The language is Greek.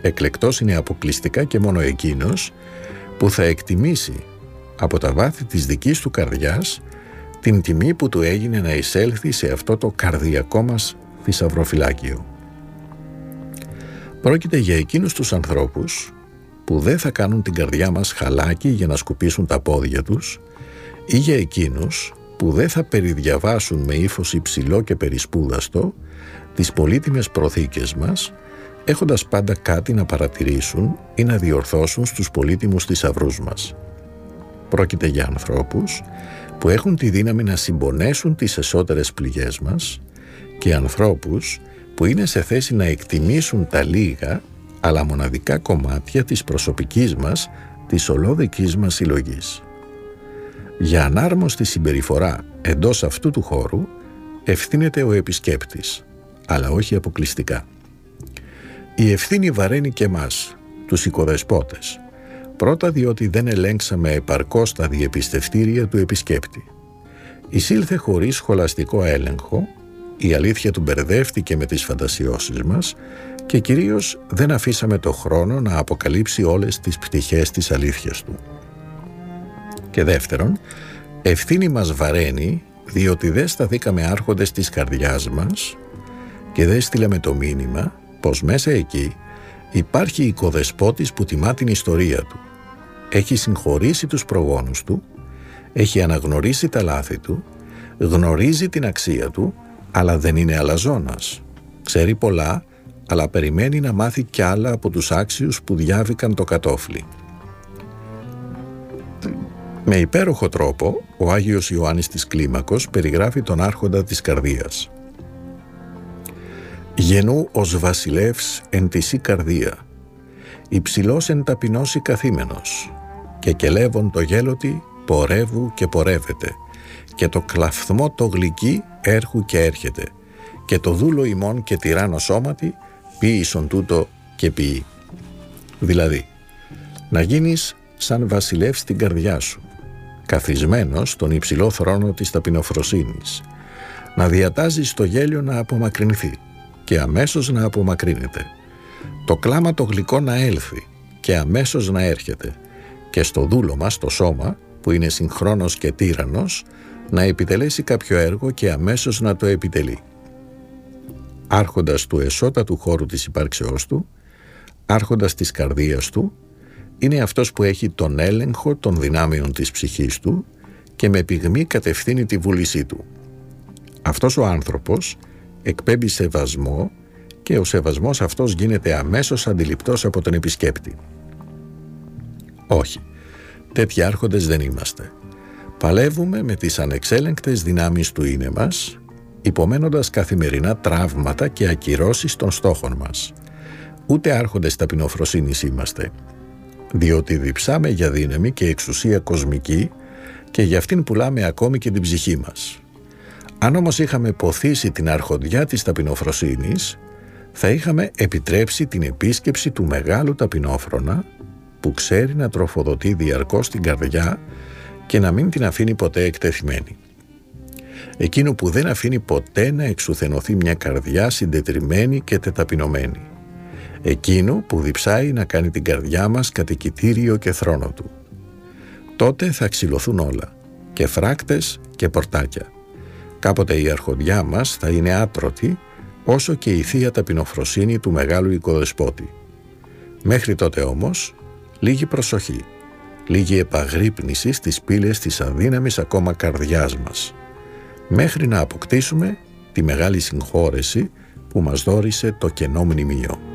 Εκλεκτός είναι αποκλειστικά και μόνο εκείνος που θα εκτιμήσει από τα βάθη της δικής του καρδιάς την τιμή που του έγινε να εισέλθει σε αυτό το καρδιακό μας θησαυροφυλάκιο. Πρόκειται για εκείνους τους ανθρώπους που δεν θα κάνουν την καρδιά μας χαλάκι για να σκουπίσουν τα πόδια τους, ή για εκείνους που δεν θα περιδιαβάσουν με ύφος υψηλό και περισπούδαστο τις πολύτιμες προθήκες μας, έχοντας πάντα κάτι να παρατηρήσουν ή να διορθώσουν στους πολύτιμους θησαυρούς μας. Πρόκειται για ανθρώπους που έχουν τη δύναμη να συμπονέσουν τις εσωτερικές πληγές μας και ανθρώπους που είναι σε θέση να εκτιμήσουν τα λίγα αλλά μοναδικά κομμάτια της προσωπικής μας, της ολόδικης μας συλλογής. Για ανάρμοστη συμπεριφορά εντός αυτού του χώρου ευθύνεται ο επισκέπτης, αλλά όχι αποκλειστικά. Η ευθύνη βαραίνει και εμάς, τους οικοδεσπότες, πρώτα διότι δεν ελέγξαμε επαρκώς τα διεπιστευτήρια του επισκέπτη. Εισήλθε χωρίς σχολαστικό έλεγχο, η αλήθεια του μπερδεύτηκε με τις φαντασιώσεις μας και κυρίως δεν αφήσαμε το χρόνο να αποκαλύψει όλες τις πτυχές της αλήθειας του. Και δεύτερον, ευθύνη μας βαραίνει διότι δεν σταθήκαμε άρχοντες της καρδιάς μας και δεν στείλαμε το μήνυμα πως μέσα εκεί υπάρχει οικοδεσπότης που τιμά την ιστορία του. Έχει συγχωρήσει τους προγόνους του, έχει αναγνωρίσει τα λάθη του, γνωρίζει την αξία του, αλλά δεν είναι αλαζόνας. Ξέρει πολλά, αλλά περιμένει να μάθει κι άλλα από τους άξιους που διάβηκαν το κατόφλι. Με υπέροχο τρόπο, ο Άγιος Ιωάννης της Κλίμακος περιγράφει τον άρχοντα της καρδίας. «Γενού ως βασιλεύς εν τισή καρδία, υψηλός εν ταπεινώσει καθήμενος, και κελεύον το γέλοτι πορεύου και πορεύεται, και το κλαφθμό το γλυκί έρχου και έρχεται, και το δούλο ημών και τυράννο σώματι ποιήσον τούτο και ποιεί». Δηλαδή, να γίνεις σαν βασιλεύς στην καρδιά σου, καθισμένος στον υψηλό θρόνο της ταπεινοφροσύνης, να διατάζεις το γέλιο να απομακρυνθεί και αμέσως να απομακρύνεται, το κλάμα το γλυκό να έλθει και αμέσως να έρχεται, και στο δούλο μας το σώμα, που είναι συγχρόνος και τύραννος, να επιτελέσει κάποιο έργο και αμέσως να το επιτελεί. Άρχοντας του εσώτατου χώρου της υπάρξεώς του, άρχοντας της καρδίας του, είναι αυτός που έχει τον έλεγχο των δυνάμεων της ψυχής του και με πυγμή κατευθύνει τη βούλησή του. Αυτός ο άνθρωπος εκπέμπει σεβασμό και ο σεβασμός αυτός γίνεται αμέσως αντιληπτός από τον επισκέπτη. Όχι, τέτοιοι άρχοντες δεν είμαστε. Παλεύουμε με τις ανεξέλεγκτες δυνάμεις του είναι μας, υπομένοντας καθημερινά τραύματα και ακυρώσεις των στόχων μας. Ούτε άρχοντες ταπεινοφροσύνης είμαστε, διότι διψάμε για δύναμη και εξουσία κοσμική και για αυτήν πουλάμε ακόμη και την ψυχή μας. Αν όμως είχαμε ποθήσει την αρχοντιά της ταπεινοφροσύνης, θα είχαμε επιτρέψει την επίσκεψη του μεγάλου ταπεινόφρονα που ξέρει να τροφοδοτεί διαρκώς την καρδιά και να μην την αφήνει ποτέ εκτεθειμένη. Εκείνο που δεν αφήνει ποτέ να εξουθενωθεί μια καρδιά συντετριμμένη και τεταπεινωμένη. Εκείνο που διψάει να κάνει την καρδιά μας κατοικητήριο και θρόνο του. Τότε θα ξυλωθούν όλα, και φράκτες και πορτάκια. Κάποτε η αρχοντιά μας θα είναι άτρωτη, όσο και η θεία ταπεινοφροσύνη του μεγάλου οικοδεσπότη. Μέχρι τότε όμως, λίγη προσοχή, λίγη επαγρύπνηση στις πύλες της αδύναμης ακόμα καρδιάς μας, μέχρι να αποκτήσουμε τη μεγάλη συγχώρεση που μας δώρισε το κενό μνημείο.